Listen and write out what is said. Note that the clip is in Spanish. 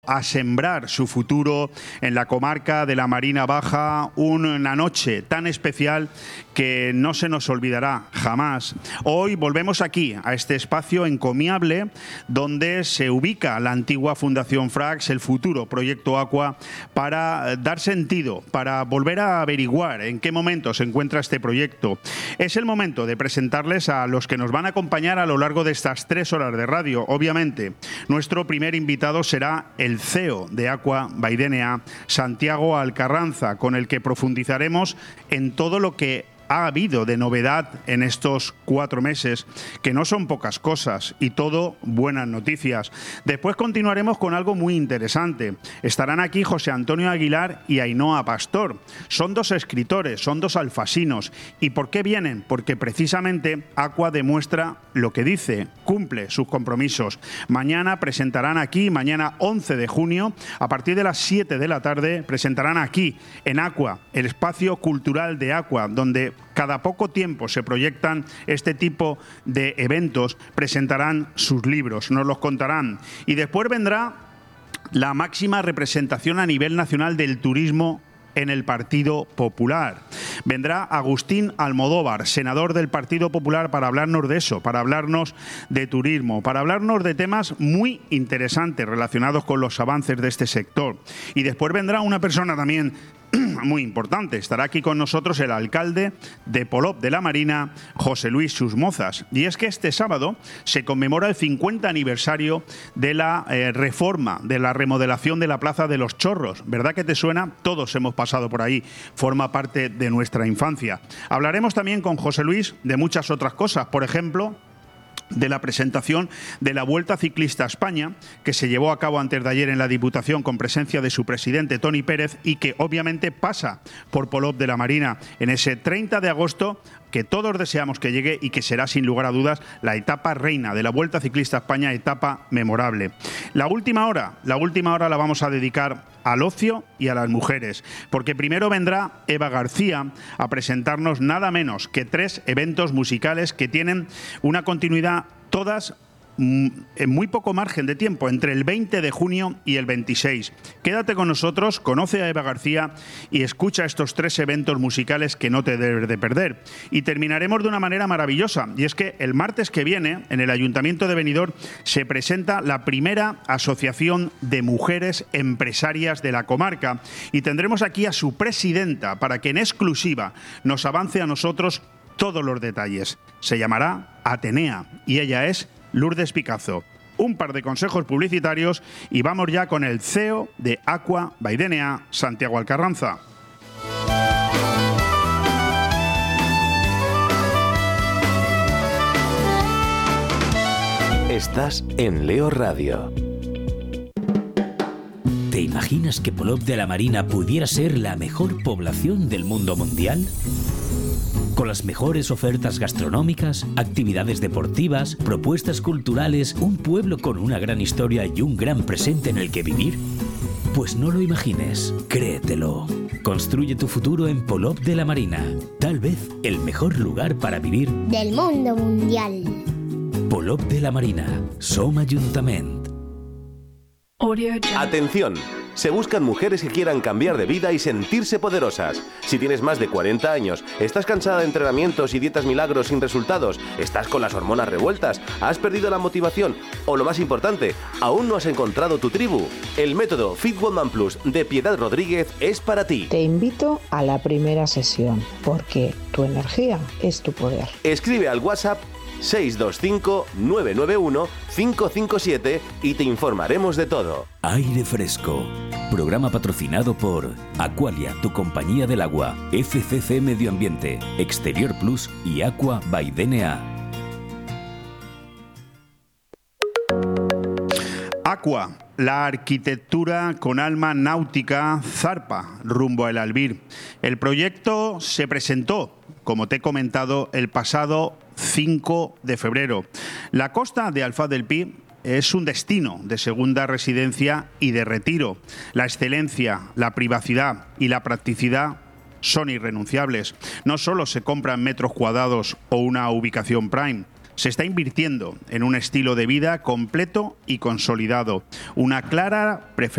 A sembrar su futuro en la comarca de la Marina Baja, una noche tan especial que no se nos olvidará jamás. Hoy volvemos aquí, a este espacio encomiable donde se ubica la antigua Fundación Frax, el futuro Proyecto Aqua, para dar sentido, para volver a averiguar en qué momento se encuentra este proyecto. Es el momento de presentarles a los que nos van a acompañar a lo largo de estas 3 horas de radio. Obviamente, nuestro primer invitado será el CEO de Aqua by DNA, Santiago Alcarranza, con el que profundizaremos en todo lo que ha habido de novedad en estos 4 meses, que no son pocas cosas y todo buenas noticias. Después continuaremos con algo muy interesante. Estarán aquí José Antonio Aguilar y Ainhoa Pastor. Son 2 escritores, son 2 alfasinos. ¿Y por qué vienen? Porque precisamente Aqua demuestra lo que dice, cumple sus compromisos. Mañana presentarán aquí, mañana 11 de junio, a partir de las 7 de la tarde, presentarán aquí, en Aqua, el espacio cultural de Aqua, donde cada poco tiempo se proyectan este tipo de eventos, presentarán sus libros, nos los contarán. Y después vendrá la máxima representación a nivel nacional del turismo en el Partido Popular. Vendrá Agustín Almodóvar, senador del Partido Popular, para hablarnos de eso, para hablarnos de turismo, para hablarnos de temas muy interesantes relacionados con los avances de este sector. Y después vendrá una persona también muy importante. Estará aquí con nosotros el alcalde de Polop de la Marina, José Luis Susmozas. Y es que este sábado se conmemora el 50 aniversario de la reforma, de la remodelación de la Plaza de los Chorros. ¿Verdad que te suena? Todos hemos pasado por ahí. Forma parte de nuestra infancia. Hablaremos también con José Luis de muchas otras cosas. Por ejemplo, de la presentación de la Vuelta Ciclista a España, que se llevó a cabo antes de ayer en la Diputación con presencia de su presidente Toni Pérez y que obviamente pasa por Polop de la Marina en ese 30 de agosto que todos deseamos que llegue y que será sin lugar a dudas la etapa reina de la Vuelta Ciclista a España, etapa memorable. La última hora la vamos a dedicar al ocio y a las mujeres, porque primero vendrá Eva García a presentarnos nada menos que 3 eventos musicales que tienen una continuidad todas en muy poco margen de tiempo, entre el 20 de junio y el 26. Quédate con nosotros, conoce a Eva García y escucha estos 3 eventos musicales que no te debes de perder. Y terminaremos de una manera maravillosa, y es que el martes que viene, en el Ayuntamiento de Benidorm, se presenta la primera asociación de mujeres empresarias de la comarca, y tendremos aquí a su presidenta para que en exclusiva nos avance a nosotros todos los detalles. Se llamará Atenea y ella es Lourdes Picazo. Un par de consejos publicitarios y vamos ya con el CEO de Aqua by DNA, Santiago Alcarranza. Estás en Leo Radio. ¿Te imaginas que Polop de la Marina pudiera ser la mejor población del mundo mundial? Con las mejores ofertas gastronómicas, actividades deportivas, propuestas culturales, un pueblo con una gran historia y un gran presente en el que vivir. Pues no lo imagines, créetelo. Construye tu futuro en Polop de la Marina. Tal vez el mejor lugar para vivir del mundo mundial. Polop de la Marina, Som Ajuntament. Atención. Se buscan mujeres que quieran cambiar de vida y sentirse poderosas. Si tienes más de 40 años, estás cansada de entrenamientos y dietas milagros sin resultados, estás con las hormonas revueltas, has perdido la motivación o, lo más importante, aún no has encontrado tu tribu, el método Fit Woman Plus de Piedad Rodríguez es para ti. Te invito a la primera sesión, porque tu energía es tu poder. Escribe al WhatsApp 625-991-557 y te informaremos de todo. Aire Fresco. Programa patrocinado por Aqualia, tu compañía del agua, FCC Medio Ambiente, Exterior Plus y Aqua by DNA. Aqua, la arquitectura con alma náutica, zarpa rumbo al Albir. El proyecto se presentó, como te he comentado, el pasado 5 de febrero. La costa de Alfaz del Pi es un destino de segunda residencia y de retiro. La excelencia, la privacidad y la practicidad son irrenunciables. No solo se compran metros cuadrados o una ubicación prime, Se está invirtiendo en un estilo de vida completo y consolidado, una clara preferencia